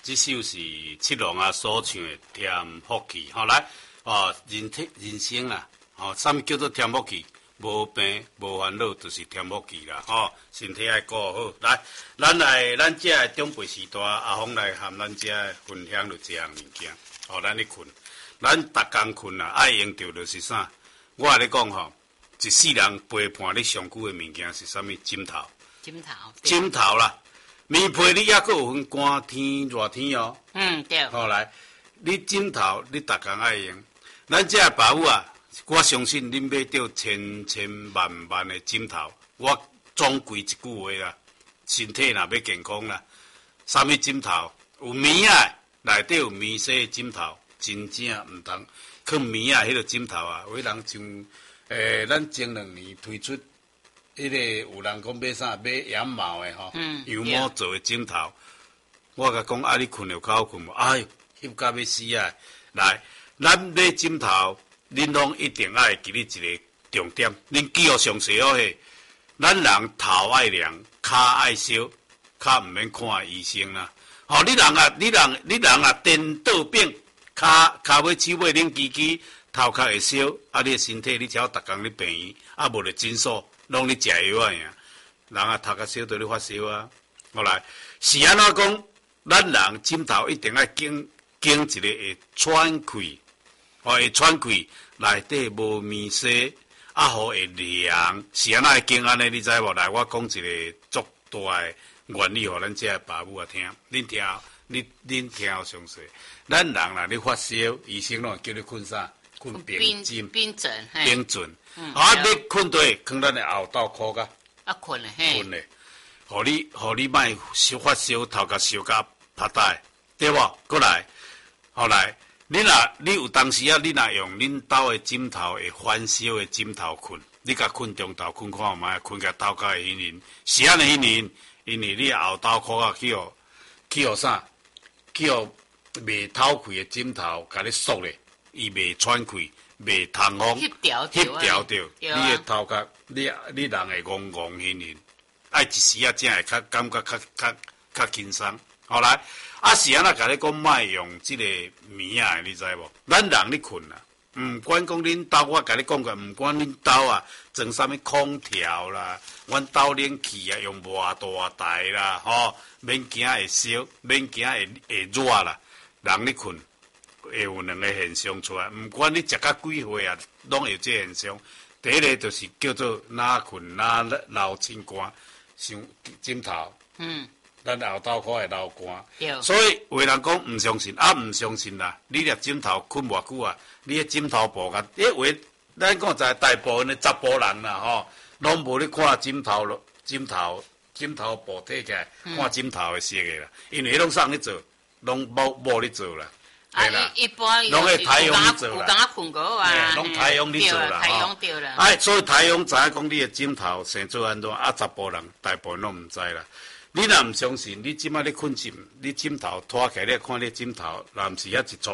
这首是七龙啊所唱的添福气，吼来人生啦，啥物叫做添福气？无病无烦恼，就是添福气啦，身体爱顾好。来，咱这的长辈时代，阿峰来和咱这分享着这样物件，咱咧困，咱逐工困啊，爱用着就是啥？我甲你讲吼，一世人陪伴你上久的物件是啥物？枕头。枕头啦，棉被你还佫有分寒天、热天哦。 对。 来，你枕头你逐工爱用，咱这爸母啊。我相信恁买到千万的枕头，我总归一句话啦，身体若要健康啦，啥物枕头有棉啊，内底有棉质的枕头，真正毋通去棉啊，迄个枕头啊，有人像咱前2年推出迄个有人讲买啥买羊毛的羊毛做的枕头，我甲讲你困着较好困无？哎呦，翕甲要死啊！来，咱买枕头。恁拢一定爱记咧一个重点，恁记号上细嘿，咱人头爱亮，骹爱烧，骹毋免看医生啦。你人啊，颠倒变，骹尾手尾恁支支，头壳会烧，你的身体你只要逐工咧病院，无咧诊所，拢咧食药啊呀。人啊，头壳烧就咧发烧啊。后来是安怎讲？咱人枕头一定爱经一个会喘气。会喘气，内底无棉质，好会凉，是安那会经安尼？你知无？来，我讲一个足大的原理，互咱这个爸母啊听。恁听好详细。咱人若咧发烧，医生拢会叫你困啥？困冰枕。 冰枕。 你困对，放咱的后斗裤甲。 困咧嘿。 困咧，互你莫发烧，头壳烧甲趴呆，对无？过来，后来。你有当时啊，你若用恁兜的枕头会翻烧的枕头困，你甲困中昼困看有卖，困甲头壳会晕晕，是安尼晕晕，因为你后斗裤啊去互啥？去互袂透气的枕头，甲你缩咧，伊袂喘气，袂通风， 翕调着，你的头壳，你人会戆戆晕晕，爱一时啊，才会感觉较轻松。后来。是安那甲你讲，莫用即个棉啊，你知无？咱人咧困啊，毋管讲恁兜，我甲你讲过，毋管恁兜啊，装啥物空调啦，阮兜冷气啊，用偌大台啦，免惊会烧，免惊会热啦。人咧困会有2个现象出来，毋管你食到几岁啊，拢会有这现象。第一个就是叫做哪困哪流清汗，像枕头。咱后斗裤会流汗，所以有人讲毋相信，毋相信啦！你粒枕头困偌久啊？你个枕头布甲，咱讲在大部分的查甫人啦，拢无咧看枕头布摕起来看枕头的色个啦，因为迄拢送咧做，拢某咧做啦。 一般拢会太阳咧做啦， 有敢困过啊？ 拢太阳咧做啦， 太阳对啦。 所以太阳知影讲你的枕头生做安怎？查甫人大部分拢毋知啦。你若毋相信，你即摆咧困枕，你枕头拖起来，你看你枕头，若毋是遐一撮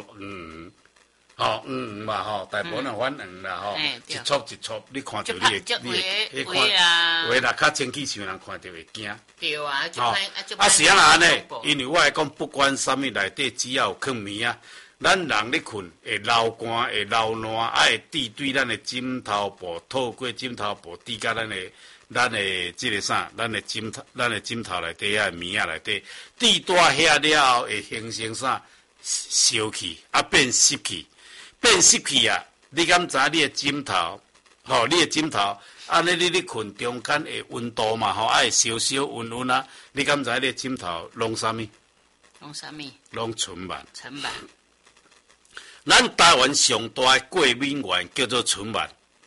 嘛大部分人反黄啦一撮，你看着你会看，话若较清气像人看着会惊。 对啊， 是安尼，因为我会讲，不管啥物内底，只要有放棉啊，咱人咧困会流汗，会流汗，会滴对咱的枕头布，透过枕头布滴到咱的这个啥，咱的枕头内底啊，棉啊内底，滴大遐了后会形成啥？烧气变湿气，变湿气啊！你敢知你的枕头？你的枕头，安尼你咧困中间的温度嘛，爱烧烧温温啊！你敢知你的枕头弄啥物？弄纯棉。咱台湾上大的过敏源叫做纯棉。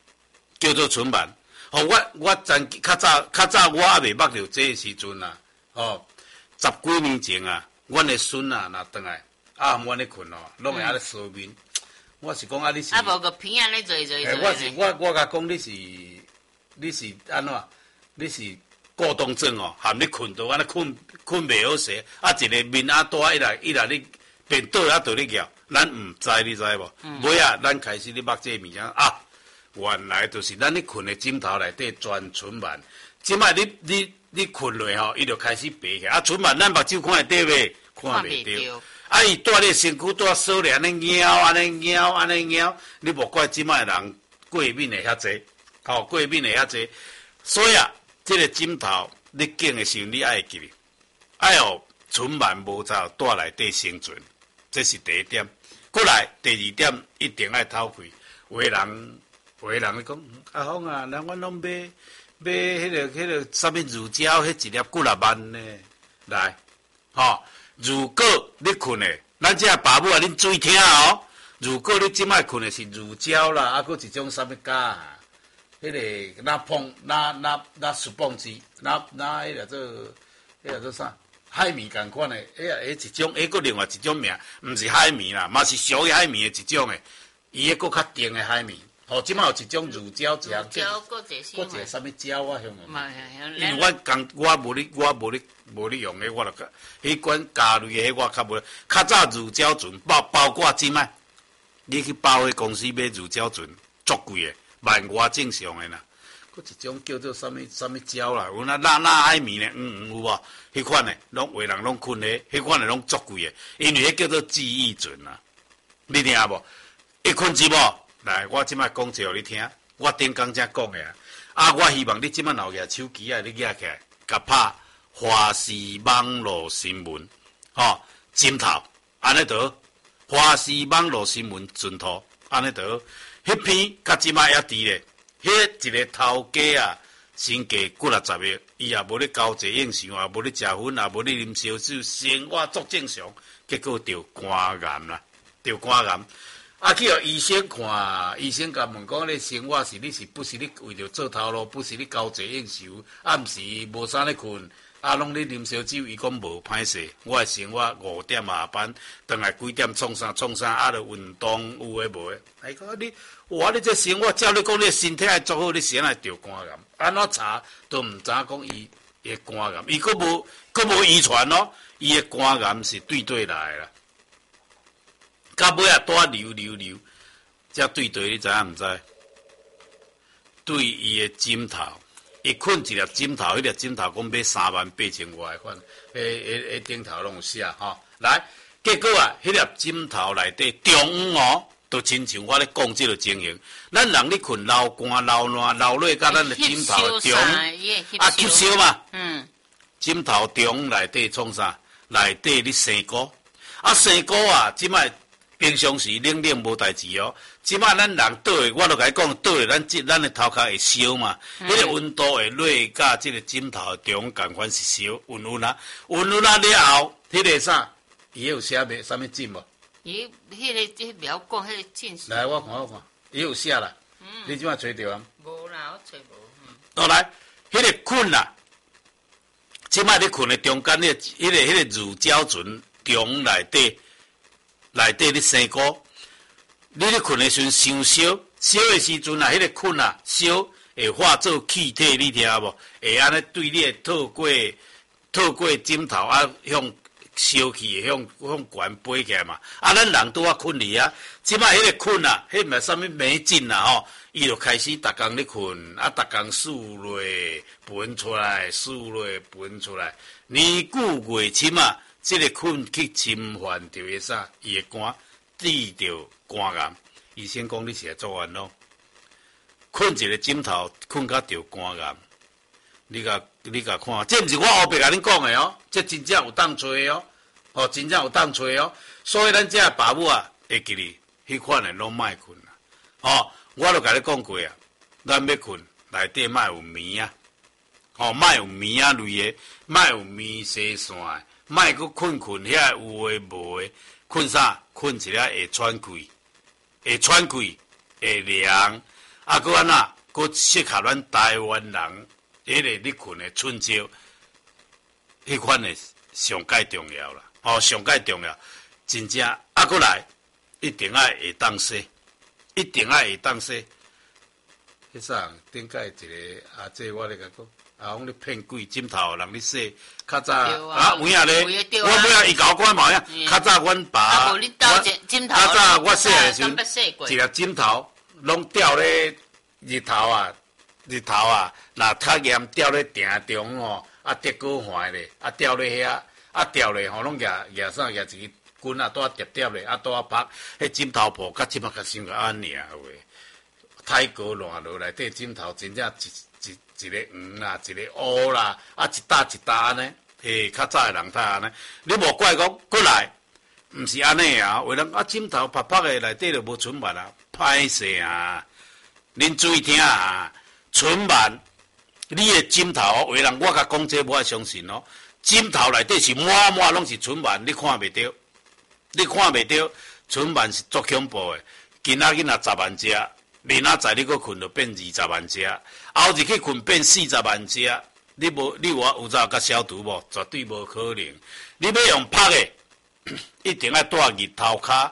我较早我还未捌着这个时阵啊，10几年前啊，阮的孙啊，若转来暗阮咧困拢会咧烧面。我是讲你是无个片啊咧做。 我甲讲你是安怎？你是过动症含你困到安尼困袂好势，一个面大伊来你变倒倒咧叫，咱毋知你知无？尾啊，咱开始咧捌这物件原来就是咱咧困的枕头内底全纯棉。即摆你困落伊就开始白起纯棉咱目睭看会得袂？ 看袂到。啊，伊住你身躯住锁咧，安尼咬，安尼咬，安尼咬，你无怪即摆人过敏会遐济，过敏会遐济。所以啊，这个枕头你拣的时候，你爱记哩，爱互存万无早住内底生存，这是第一点。过来第二点，一定爱偷开。有的人咧讲，阿峰啊，人阮拢买迄个啥物乳胶，迄一粒几若万呢？来，如果你困的，咱这爸母啊，恁注意听哦。如果你即摆困的是乳胶啦，啊，佫一种啥物胶，迄个那树蹦子，那迄个做啥？海绵共款的，一种，佫另外一种名，毋是海绵啦，嘛是属于海绵的一种的，伊佫较硬的海绵。即摆有一种乳胶， 乳胶佫一个啥物胶啊？向因为我无你用的，我就迄款加类的，我较无。较早乳胶船包括即摆，你去百货公司买乳胶船，足贵的，万外正常的啦。佫一种叫做啥物胶啦，有那海绵的，有无？迄款的，拢有人拢困的，迄款的拢足贵的，因为迄叫做记忆船啦。你听无？一困一无？来，我即摆讲一个你听，我顶工才讲的啊。我希望你即摆拿起手机啊，你举起来，甲拍华视网络新闻，枕头，安尼得华视网络新闻阵图，安尼得迄篇甲即摆也伫咧，迄一个头家啊，身价几60亿，伊也无咧交际应酬，也无咧食薰，也无咧啉烧酒，生活足正常，结果得肝癌啦，得肝癌。啊，去互医生看，医生甲问讲，你生活是不是你为着做头路，不是你交际应酬，啊，毋是无啥咧困，啊，拢咧啉烧酒，伊讲无歹势。我的生活5点下班，倒来几点创啥，啊，着运动有诶无诶。伊讲你这生活，照你讲，你身体爱做好，你先来得肝癌，安怎查都毋知讲伊会肝癌，伊佫无遗传哦，伊诶肝癌是对来啦。到尾啊，多流，才对，你知影毋知？对伊的枕头，伊困一粒枕头，迄粒枕头讲买38000外款，迄顶头拢有写吼。来，结果啊，迄粒枕头内底中央都亲像我咧讲即个情形，咱人咧困流汗、流汗、流落甲咱的枕头中吸收嘛。枕头中内底创啥？内底咧生菇，生菇啊，即摆。平常时冷无代志哦，即摆咱人倒的，我著甲你讲，倒的咱的头壳会烧嘛，迄个温度会落甲即个枕头中共款是烧，温啊了后，迄个啥，伊有写咩啥物枕无？ 伊迄个了讲，迄个枕。 来，我看，伊有写啦。你即摆找着啊？ 无啦，我找无。 倒来，迄个困啦，即摆你困的中间，迄个乳胶唇中内底咧生菇，你咧困的时阵伤烧的时阵啊，迄个困啊烧会化作气体，你听无？会安尼对你的透过枕头啊，向烧气向悬飞起来嘛。啊，咱人拄啊困去啊，即摆迄个困啊，迄毋是啥物霉疹啦吼，伊就开始逐工咧困，啊，逐工输落分出来，年久月深啊。这个困去侵犯着个啥？伊的肝治着肝癌。医生讲你是会做完咯，困一个枕头，困到着肝癌。你甲看，这毋是我后壁甲恁讲的哦，这真正有当找的哦，真正有当找的哦。所以咱这爸母啊，会记哩，迄款的拢莫困啦。我都甲你讲过啊，咱要困内底莫有棉啊，莫有棉啊类的，莫有棉细线的。莫阁困遐有诶无诶，困啥？困一下会喘气，会凉，啊，搁安那，搁适合咱台湾人，迄个你困诶春招，迄款诶上介重要啦，上介重要，真正啊，搁来一定爱会当洗，迄啥？顶届一个阿姐，我咧甲讲。讲你骗鬼枕头，人咧洗，较早有影咧，我尾仔伊甲我讲嘛样，较早阮爸，较早我洗的时阵，一粒枕头拢吊咧日头啊，若太炎吊咧埕中吼，啊，得果坏咧，啊吊咧遐， 掉咧吼，拢举一个棍啊，拄啊叠叠咧，拄啊拍，迄枕头布，甲即马甲想个安尔有诶。太高烂落内底枕头，真正一个黄啦，一个乌啦，一搭一搭安尼。嘿，较早诶人睇安尼，你无怪讲过来，毋是安尼啊。为人枕头拍拍诶内底就无存万啊，歹势啊。恁注意听啊，存万，你诶枕头，为人我甲讲这无爱相信哦。枕头内底是满满拢是存万，你看袂到，存万是足恐怖诶。今仔日若10万只。明仔载你搁困就变20万只，后日去困变40万只，你有早甲消毒无？绝对无可能。你要用拍的，一定要带日头骹，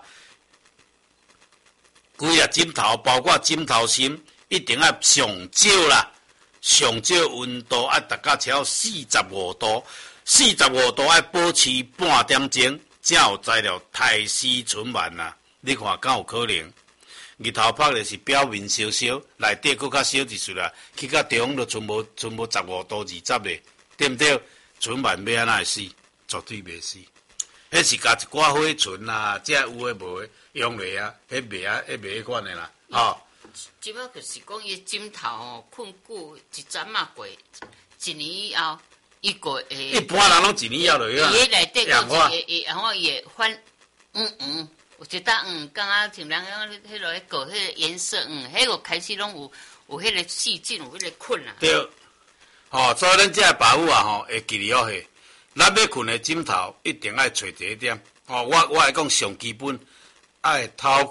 规个枕头，包括枕头芯，一定要上少温度要达到超45度，45度要保持半点钟，才有材料太湿存万啦。你看敢有可能？日头拍的是表面烧烧，内底搁较烧一撮啦，去到中就剩无15度20咧，对不对？存万要安怎会死？绝对袂死。迄是加一寡火存啦，才有诶无诶用咧啊，迄袂款诶啦，吼。 即摆就是讲伊枕头吼困久一阵啊过，一年以后伊个会。 一般人拢一年以后就有啊。 伊内底个伊会翻有一搭敢若像人讲迄落个迄个颜色迄个开始拢有迄个细菌，有迄个菌啊。 对，吼，所以咱这爸母啊吼会记哩哦嘿，咱要困的枕头一定爱找第一点。吼，我来讲上基本，爱透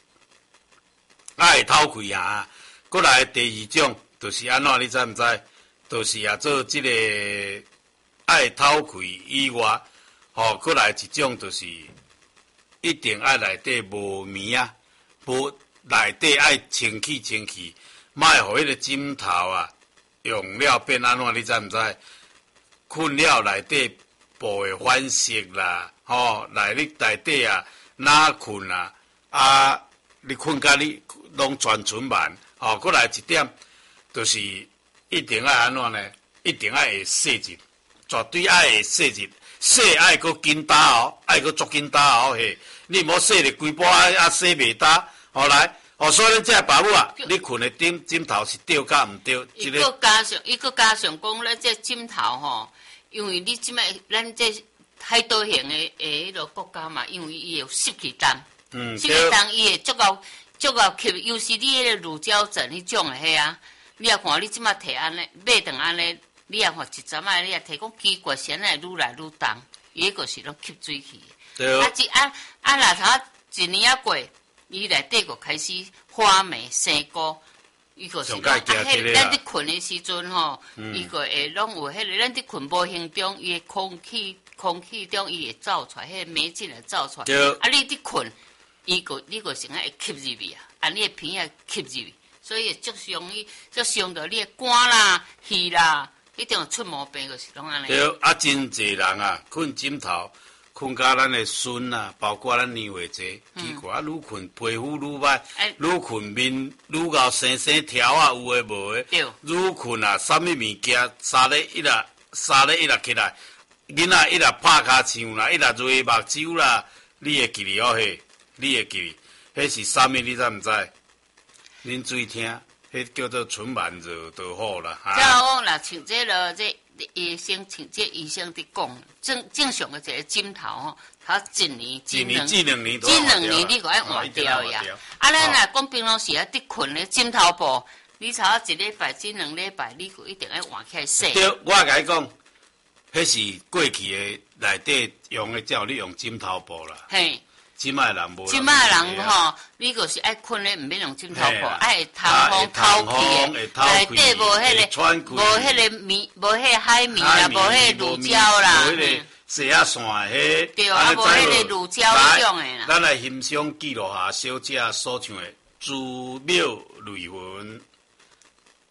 气啊。过来第二种就是安怎，你知毋知？就是做即个爱透气以外，吼，过来一种就是。一定爱内底无棉啊，无内底爱清气，莫互迄个枕头啊用了变安怎？你知毋知？困了内底布会反色啦，吼，内底啊哪困啊，你困甲你拢全存万，吼，过来一点就是一定爱安怎呢？一定爱会细日，绝对爱会细日。洗爱搁紧打哦，爱搁足紧打哦嘿！你莫洗咧规波洗袂打，后来所以咱这爸母啊，你困的枕头是对甲毋对？ 伊搁加上讲，咱这枕头吼，因为你即摆咱这海岛型的迄落国家嘛，因为伊有湿气重，湿气重伊会足够吸，尤其你迄个乳胶枕迄种的迄啊，你也看你即摆摕安尼买顿安尼。你也看一阵仔，你也提讲奇怪，先来愈来愈重，伊个是拢吸水去。 对。 若头一年啊过，伊内底个开始花霉生菇，伊个是拢咱伫困的时阵吼，伊个会拢有迄个，咱伫困无形中，伊的空气中伊会走出来，迄个霉菌会走出来。 对。 你伫困，你个先会吸入去啊，你的鼻也吸入去，所以足容易到你的肝啦、气啦。一定有出毛病，就是拢安尼。 对，真侪人啊，困枕头，困到咱的孙啊，包括咱年岁济，奇怪，愈困皮肤愈歹，愈困面愈厚生条啊，有诶无诶，愈困啊，啥物物件三日一日起来，囡仔一日拍骹枪啦，一日揉目睭啦，你会记哩哦嘿，迄是啥物？你知毋知？恁注意听。迄叫做纯慢热就好啦。 即讲啦，像这落这医生，像这医生伫讲，正常的一个枕头吼，它一年、 2年， 这2年你个爱换掉呀。咱若讲平常时啊，伫困的枕头布，你差一礼拜、这2礼拜，你个一定爱换起来洗。 对，我甲你讲，迄是过去的内底用的，叫你用枕头布啦。 嘿。 即摆人无。 即摆人吼，你就是爱困咧，毋免用枕头布，爱通风透气的，内底无迄个棉，无迄个海绵啦，无迄个乳胶啦， 无迄个细啊线迄。 对啊，无迄个乳胶迄种的啦。 咱来欣赏记录下小姐所唱的《祖庙雷魂》。